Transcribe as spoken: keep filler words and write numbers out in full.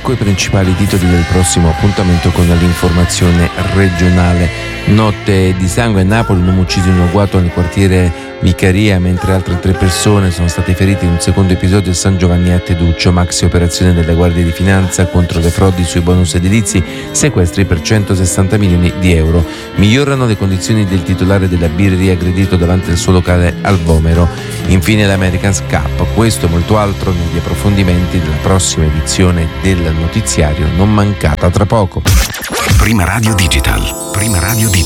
Ecco i principali titoli del prossimo appuntamento con l'informazione regionale. Notte di sangue a Napoli, un uomo ucciso in un agguato nel quartiere Vicaria, mentre altre tre persone sono state ferite in un secondo episodio a San Giovanni a Teduccio. Maxi operazione della Guardia di Finanza contro le frodi sui bonus edilizi, sequestri per centosessanta milioni di euro. Migliorano le condizioni del titolare della birreria aggredito davanti al suo locale al Vomero. Infine l'America's Cup, questo e molto altro negli approfondimenti della prossima edizione del notiziario. Non mancata tra poco. Prima Radio Digital. Prima Radio Digital.